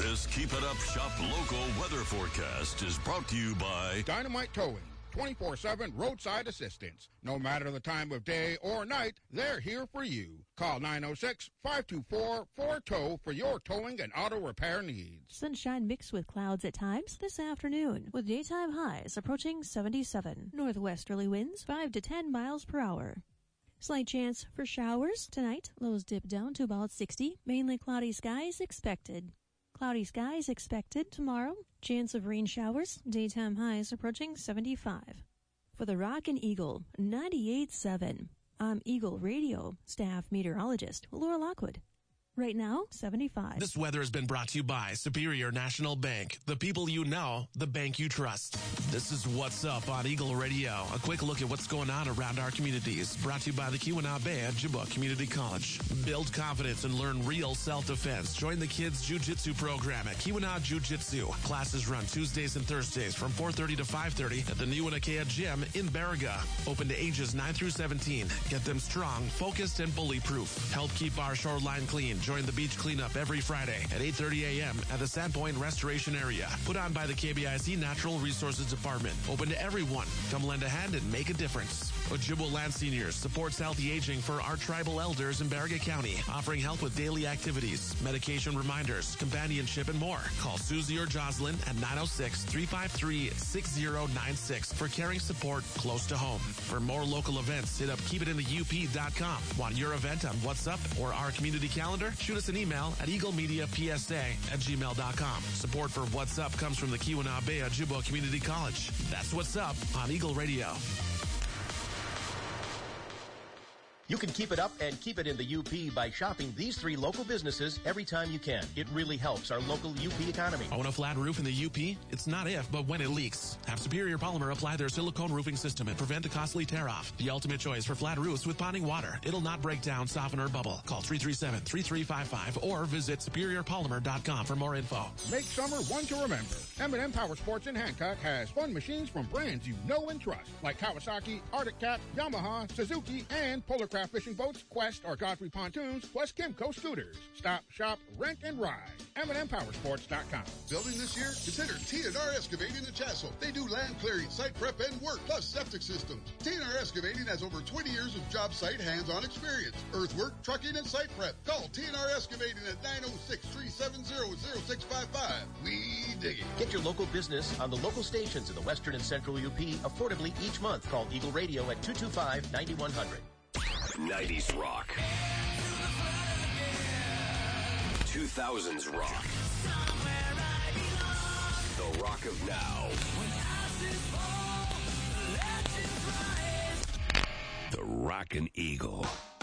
This Keep It Up Shop local weather forecast is brought to you by Dynamite Towing, 24/7 roadside assistance. No matter the time of day or night, they're here for you. Call 906-524-4TOW for your towing and auto repair needs. Sunshine mixed with clouds at times this afternoon, with daytime highs approaching 77. Northwesterly winds 5 to 10 miles per hour. Slight chance for showers tonight. Lows dip down to about 60. Mainly cloudy skies expected. Cloudy skies expected tomorrow. Chance of rain showers. Daytime highs approaching 75. For the Rock and Eagle, 98.7. I'm Eagle Radio staff meteorologist Laura Lockwood. Right now, 75. This weather has been brought to you by Superior National Bank. The people you know, the bank you trust. This is What's Up on Eagle Radio. A quick look at what's going on around our communities. Brought to you by the Keweenaw Ojibwa Community College. Build confidence and learn real self-defense. Join the kids' jiu-jitsu program at Keweenaw Jiu-Jitsu. Classes run Tuesdays and Thursdays from 4:30 to 5:30 at the new Wanakea Gym in Baraga. Open to ages 9 through 17. Get them strong, focused, and bully-proof. Help keep our shoreline clean. Join the beach cleanup every Friday at 8:30 a.m. at the Sandpoint Restoration Area. Put on by the KBIC Natural Resources Department. Open to everyone. Come lend a hand and make a difference. Ojibwa Land Seniors supports healthy aging for our tribal elders in Baraga County, offering help with daily activities, medication reminders, companionship, and more. Call Susie or Jocelyn at 906-353-6096 for caring support close to home. For more local events, hit up keepitinthe.up.com. Want your event on What's Up or our community calendar? Shoot us an email at eaglemediapsa@gmail.com. Support for What's Up comes from the Keweenaw Ojibwa Community College. That's What's Up on Eagle Radio. You can keep it up and keep it in the UP by shopping these 3 local businesses every time you can. It really helps our local UP economy. Own a flat roof in the UP? It's not if, but when it leaks. Have Superior Polymer apply their silicone roofing system and prevent a costly tear-off. The ultimate choice for flat roofs with ponding water. It'll not break down, soften, or bubble. Call 337-3355 or visit superiorpolymer.com for more info. Make summer one to remember. M&M Power Sports in Hancock has fun machines from brands you know and trust, like Kawasaki, Arctic Cat, Yamaha, Suzuki, and Polar Craft fishing boats, Quest or Godfrey pontoons, plus Kimco scooters. Stop, shop, rent, and ride. MNMPowersports.com. Building this year? Consider T&R Excavating in Chassel. They do land clearing, site prep, and work, plus septic systems. T&R Excavating has over 20 years of job site hands-on experience. Earthwork, trucking, and site prep. Call T&R Excavating at 906-370-0655. We dig it. Get your local business on the local stations in the Western and Central UP affordably each month. Call Eagle Radio at 225-9100. 90s rock. 2000s rock. The rock of now. The Rock and Eagle.